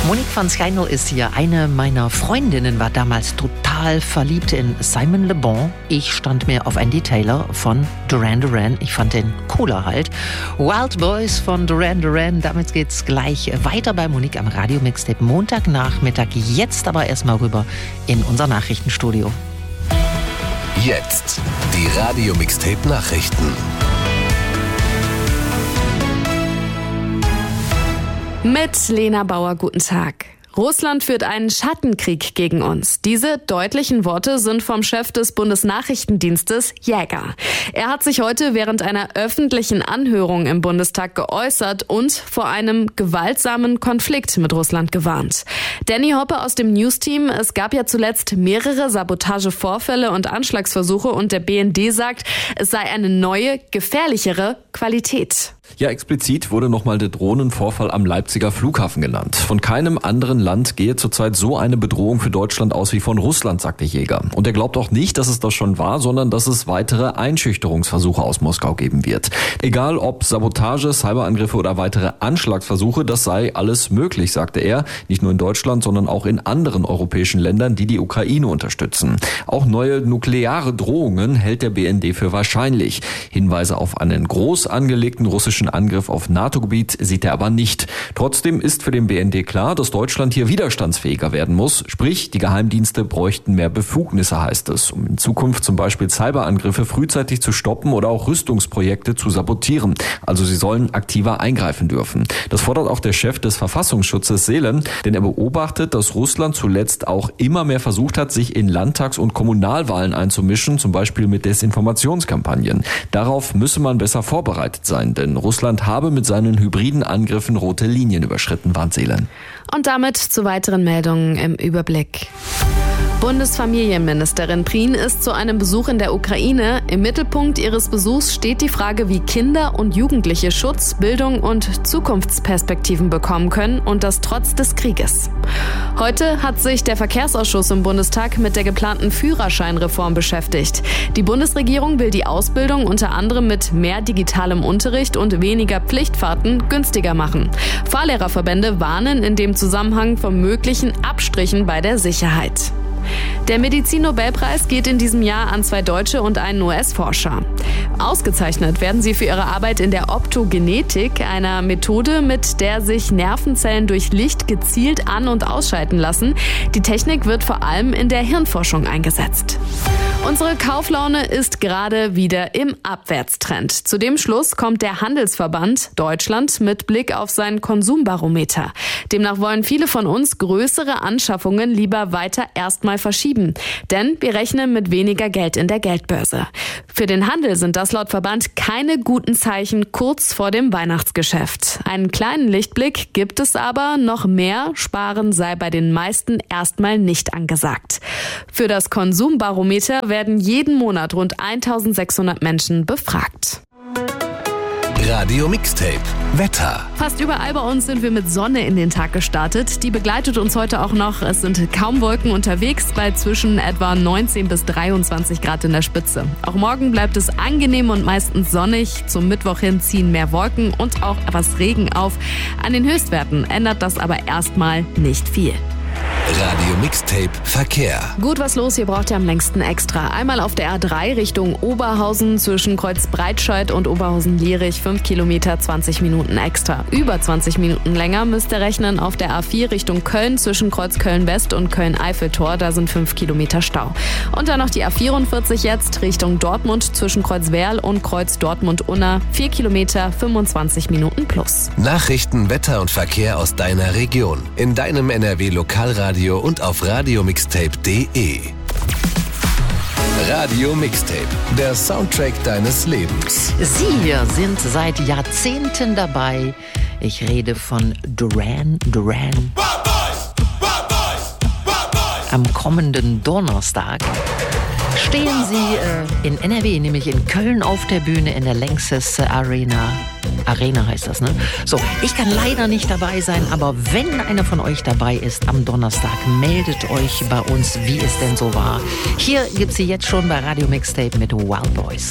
Monique van Schijndel ist hier. Eine meiner Freundinnen war damals total verliebt in Simon Le Bon. Ich stand mir auf Andy Taylor von Duran Duran. Ich fand den cooler halt. Wild Boys von Duran Duran. Damit geht's gleich weiter bei Monique am Radio Mixtape Montagnachmittag. Jetzt aber erstmal rüber in unser Nachrichtenstudio. Jetzt die Radio Mixtape Nachrichten. Mit Lena Bauer, guten Tag. Russland führt einen Schattenkrieg gegen uns. Diese deutlichen Worte sind vom Chef des Bundesnachrichtendienstes Jäger. Er hat sich heute während einer öffentlichen Anhörung im Bundestag geäußert und vor einem gewaltsamen Konflikt mit Russland gewarnt. Danny Hoppe aus dem News-Team, es gab ja zuletzt mehrere Sabotagevorfälle und Anschlagsversuche und der BND sagt, es sei eine neue, gefährlichere Qualität. Ja, explizit wurde nochmal der Drohnenvorfall am Leipziger Flughafen genannt. Von keinem anderen Land gehe zurzeit so eine Bedrohung für Deutschland aus wie von Russland, sagte Jäger. Und er glaubt auch nicht, dass es das schon war, sondern dass es weitere Einschüchterungsversuche aus Moskau geben wird. Egal ob Sabotage, Cyberangriffe oder weitere Anschlagsversuche, das sei alles möglich, sagte er. Nicht nur in Deutschland, sondern auch in anderen europäischen Ländern, die die Ukraine unterstützen. Auch neue nukleare Drohungen hält der BND für wahrscheinlich. Hinweise auf einen groß angelegten russischen Angriff auf NATO-Gebiet sieht er aber nicht. Trotzdem ist für den BND klar, dass Deutschland hier widerstandsfähiger werden muss. Sprich, die Geheimdienste bräuchten mehr Befugnisse, heißt es, um in Zukunft zum Beispiel Cyberangriffe frühzeitig zu stoppen oder auch Rüstungsprojekte zu sabotieren. Also sie sollen aktiver eingreifen dürfen. Das fordert auch der Chef des Verfassungsschutzes Seelen, denn er beobachtet, dass Russland zuletzt auch immer mehr versucht hat, sich in Landtags- und Kommunalwahlen einzumischen, zum Beispiel mit Desinformationskampagnen. Darauf müsse man besser vorbereitet sein, denn Russland habe mit seinen hybriden Angriffen rote Linien überschritten, warnt Seelen. Und damit zu weiteren Meldungen im Überblick. Bundesfamilienministerin Prien ist zu einem Besuch in der Ukraine. Im Mittelpunkt ihres Besuchs steht die Frage, wie Kinder und Jugendliche Schutz, Bildung und Zukunftsperspektiven bekommen können und das trotz des Krieges. Heute hat sich der Verkehrsausschuss im Bundestag mit der geplanten Führerscheinreform beschäftigt. Die Bundesregierung will die Ausbildung unter anderem mit mehr digitalem Unterricht und weniger Pflichtfahrten günstiger machen. Fahrlehrerverbände warnen in dem Zusammenhang vor möglichen Abstrichen bei der Sicherheit. Der Medizin-Nobelpreis geht in diesem Jahr an 2 Deutsche und einen US-Forscher. Ausgezeichnet werden sie für ihre Arbeit in der Optogenetik, einer Methode, mit der sich Nervenzellen durch Licht gezielt an- und ausschalten lassen. Die Technik wird vor allem in der Hirnforschung eingesetzt. Unsere Kauflaune ist gerade wieder im Abwärtstrend. Zu dem Schluss kommt der Handelsverband Deutschland mit Blick auf sein Konsumbarometer. Demnach wollen viele von uns größere Anschaffungen lieber weiter erstmal verschieben. Denn wir rechnen mit weniger Geld in der Geldbörse. Für den Handel sind das laut Verband keine guten Zeichen kurz vor dem Weihnachtsgeschäft. Einen kleinen Lichtblick gibt es aber, noch mehr Sparen sei bei den meisten erstmal nicht angesagt. Für das Konsumbarometer werden jeden Monat rund 1600 Menschen befragt. Radio Mixtape Wetter. Fast überall bei uns sind wir mit Sonne in den Tag gestartet. Die begleitet uns heute auch noch. Es sind kaum Wolken unterwegs, bei zwischen etwa 19 bis 23 Grad in der Spitze. Auch morgen bleibt es angenehm und meistens sonnig. Zum Mittwoch hin ziehen mehr Wolken und auch etwas Regen auf. An den Höchstwerten ändert das aber erstmal nicht viel. Radio Mixtape Verkehr. Gut was los, hier braucht ihr am längsten extra. Einmal auf der A3 Richtung Oberhausen zwischen Kreuz Breitscheid und Oberhausen-Lierich 5 Kilometer, 20 Minuten extra. Über 20 Minuten länger müsst ihr rechnen auf der A4 Richtung Köln zwischen Kreuz Köln-West und Köln-Eiffeltor. Da sind 5 Kilometer Stau. Und dann noch die A44 jetzt Richtung Dortmund zwischen Kreuz Werl und Kreuz Dortmund-Unna. 4 Kilometer, 25 Minuten plus. Nachrichten, Wetter und Verkehr aus deiner Region. In deinem NRW-Lokalradio und auf radiomixtape.de. Radio Mixtape, der Soundtrack deines Lebens. Sie sind seit Jahrzehnten dabei. Ich rede von Duran Duran. Am kommenden Donnerstag stehen sie in NRW, nämlich in Köln auf der Bühne in der Lanxess Arena. Arena heißt das, ne? So, ich kann leider nicht dabei sein, aber wenn einer von euch dabei ist am Donnerstag, meldet euch bei uns, wie es denn so war. Hier gibt's sie jetzt schon bei Radio Mixtape mit Wild Boys.